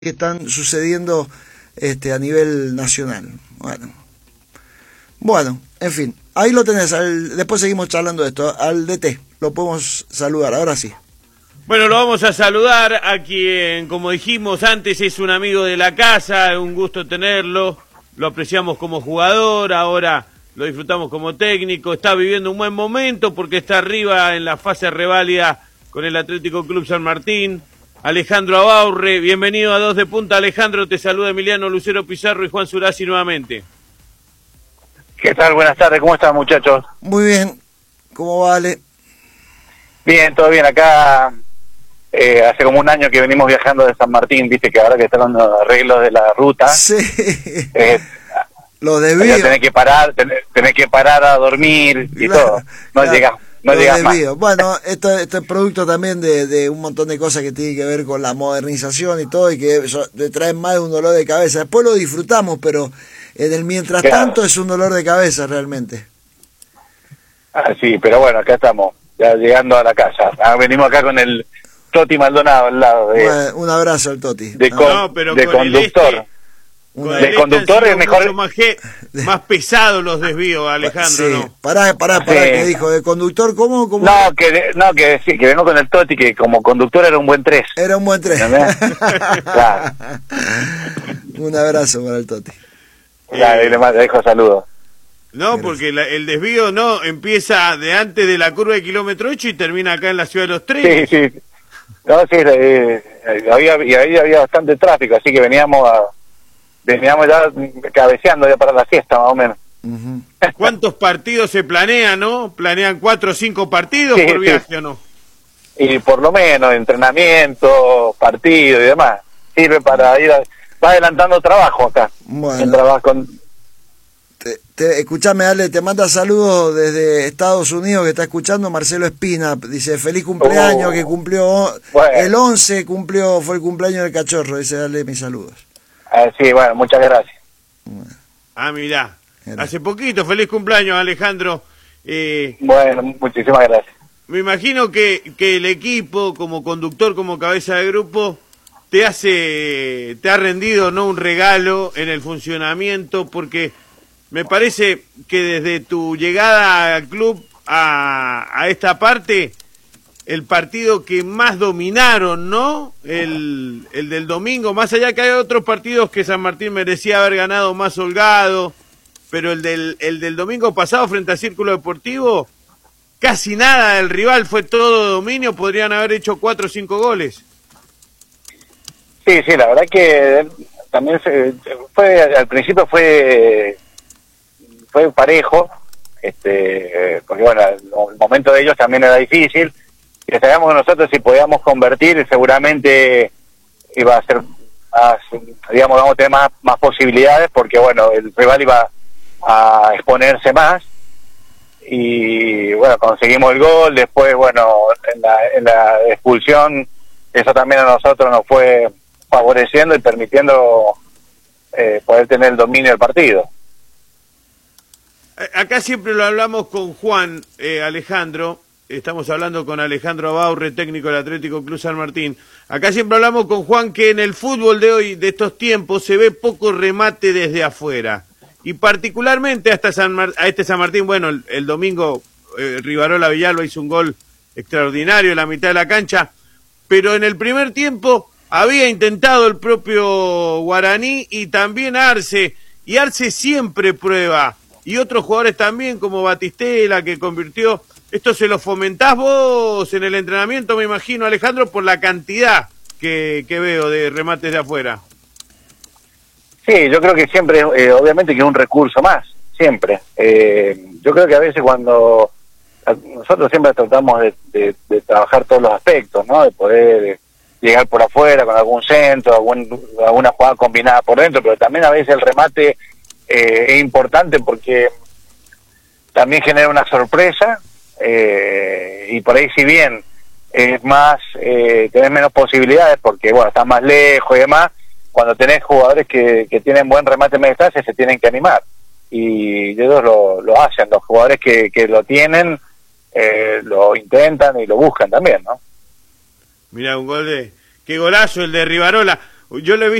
que están sucediendo a nivel nacional. Bueno, en fin, ahí lo tenés. Después seguimos charlando de esto. Al DT lo podemos saludar, ahora sí. Bueno, lo vamos a saludar a quien, como dijimos antes, es un amigo de la casa, es un gusto tenerlo, lo apreciamos como jugador, ahora lo disfrutamos como técnico, está viviendo un buen momento porque está arriba en la fase reválida con el Atlético Club San Martín. Alejandro Abaurre, bienvenido a Dos de Punta. Alejandro, te saluda Emiliano Lucero Pizarro y Juan Surasi nuevamente. ¿Qué tal? Buenas tardes, ¿cómo están, muchachos? Muy bien, ¿cómo va, Ale? Bien, todo bien, acá hace como un año que venimos viajando de San Martín, viste que ahora que están los arreglos de la ruta, sí. Lo debí. Tenés que parar a dormir y todo, no llegas más. Bueno, esto es producto también de un montón de cosas que tienen que ver con la modernización y todo, y que eso te traen más de un dolor de cabeza. Después lo disfrutamos, pero en el mientras tanto es un dolor de cabeza realmente. Ah, sí, pero bueno, acá estamos, ya llegando a la casa. Venimos acá con el Toti Maldonado al lado. Bueno, un abrazo al Toti. Pero de con conductor. De conductor es mejor. Más pesados los desvíos, Alejandro, sí. ¿no? Pará, que dijo, de conductor, ¿cómo? No, que vengo con el Toti, que como conductor era un buen 3. Era un buen 3. Claro. Un abrazo para el Toti. Le dejo saludos. No, porque el desvío no empieza de antes de la curva de kilómetro 8 y termina acá en la Ciudad de los Trenes. Sí. No, sí, ahí había bastante tráfico, así que veníamos ya cabeceando ya para la siesta, más o menos. Uh-huh. ¿Cuántos partidos se planean, no? ¿Planean 4 o 5 partidos por viaje o no? Y por lo menos, entrenamiento, partido y demás. Sirve para va adelantando trabajo acá. Bueno. Escuchame, Ale, te manda saludos desde Estados Unidos que está escuchando Marcelo Espina. Dice, feliz cumpleaños, que cumplió el 11, fue el cumpleaños del cachorro. Dice, dale mis saludos. Sí, bueno, muchas gracias. Mirá, hace poquito, feliz cumpleaños, Alejandro. Bueno, muchísimas gracias. Me imagino que el equipo, como conductor, como cabeza de grupo, te ha rendido, ¿no?, un regalo en el funcionamiento, porque me parece que desde tu llegada al club a esta parte, el partido que más dominaron, ¿no?, el del domingo, más allá que hay otros partidos que San Martín merecía haber ganado más holgado, pero el del domingo pasado frente a Círculo Deportivo, casi nada del rival, fue todo dominio, podrían haber hecho 4 o 5 goles. Sí, la verdad que también al principio fue parejo, porque bueno, el momento de ellos también era difícil, y sabíamos que nosotros si podíamos convertir seguramente iba a ser más, digamos, vamos a tener más posibilidades, porque bueno, el rival iba a exponerse más, y bueno, conseguimos el gol. Después, bueno, en la expulsión, eso también a nosotros nos fue favoreciendo y permitiendo poder tener el dominio del partido. Acá siempre lo hablamos con Juan, Alejandro, estamos hablando con Alejandro Abaurre, técnico del Atlético Club San Martín. Acá siempre hablamos con Juan que en el fútbol de hoy, de estos tiempos, se ve poco remate desde afuera. Y particularmente a este San Martín, bueno, el domingo Rivarola Villalba hizo un gol extraordinario en la mitad de la cancha, pero en el primer tiempo había intentado el propio Guaraní y también Arce, y Arce siempre prueba, y otros jugadores también como Batistela que convirtió. ¿Esto se lo fomentás vos en el entrenamiento, me imagino, Alejandro, por la cantidad que veo de remates de afuera? Sí, yo creo que siempre, obviamente que es un recurso más, siempre. Yo creo que a veces nosotros siempre tratamos de trabajar todos los aspectos, ¿no? De poder llegar por afuera con algún centro, alguna jugada combinada por dentro, pero también a veces el remate es importante porque también genera una sorpresa, y por ahí si bien es más, tenés menos posibilidades porque bueno, estás más lejos y demás, cuando tenés jugadores que tienen buen remate en media distancia se tienen que animar, y ellos lo hacen, los jugadores que lo tienen lo intentan y lo buscan también, ¿no? Mirá, un gol qué golazo el de Rivarola. Yo le he